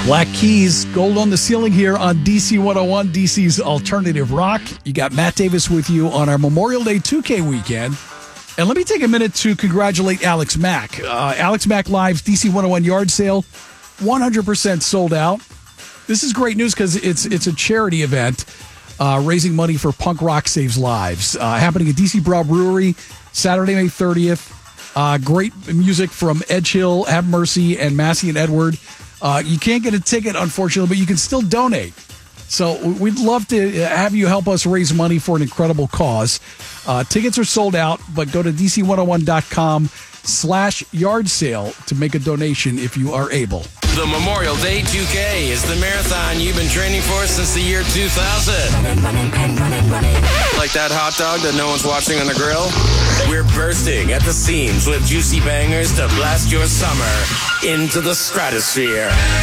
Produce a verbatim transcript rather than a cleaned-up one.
Black Keys, gold on the ceiling here on D C one oh one, D C's Alternative Rock. You got Matt Davis with you on our Memorial Day two K weekend. And let me take a minute to congratulate Alex Mack. Uh, Alex Mack Live's D C one oh one yard sale, one hundred percent sold out. This is great news because it's it's a charity event uh, raising money for Punk Rock Saves Lives. Uh, happening at D C Brawl Brewery, Saturday, May thirtieth. Uh, great music from Edge Hill, Have Mercy, and Massey and Edward. Uh, you can't get a ticket, unfortunately, but you can still donate. So we'd love to have you help us raise money for an incredible cause. Uh, tickets are sold out, but go to D C one oh one dot com slash yard sale to make a donation if you are able. The Memorial Day two K is the marathon you've been training for since the year two thousand. Like that hot dog that no one's watching on the grill? We're bursting at the seams with juicy bangers to blast your summer into the stratosphere.